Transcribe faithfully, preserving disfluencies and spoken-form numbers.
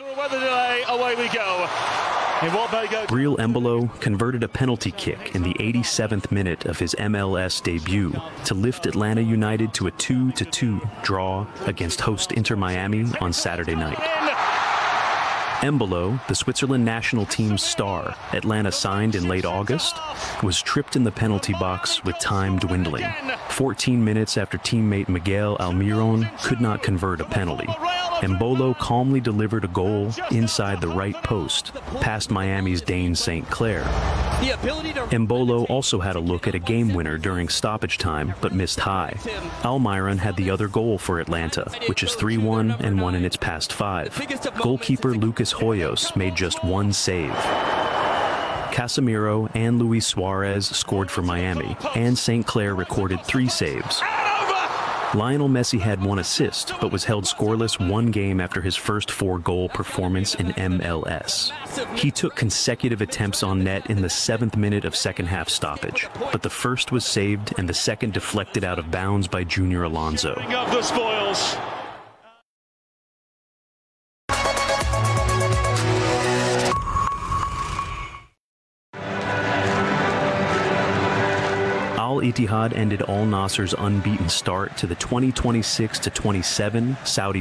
After a weather delay, away we go. Breel Embolo converted a penalty kick in the eighty-seventh minute of his M L S debut to lift Atlanta United to a two to two draw against host Inter Miami on Saturday night. Embolo, the Switzerland national team's star, Atlanta signed in late August, was tripped in the penalty box with time dwindling. fourteen minutes after teammate Miguel Almiron could not convert a penalty, Embolo calmly delivered a goal inside the right post, past Miami's Dane Saint Clair. Embolo also had a look at a game winner during stoppage time, but missed high. Almiron had the other goal for Atlanta, which is three one and won in its past five. Goalkeeper Lucas Hoyos made just one save. Casemiro and Luis Suarez scored for Miami, and Saint Clair recorded three saves. Lionel Messi had one assist, but was held scoreless one game after his first four-goal performance in M L S. He took consecutive attempts on net in the seventh minute of second-half stoppage, but the first was saved and the second deflected out of bounds by Junior Alonso. Of the spoils. Al-Ittihad ended Al Nassr's unbeaten start to the twenty twenty-six to twenty-seven Saudi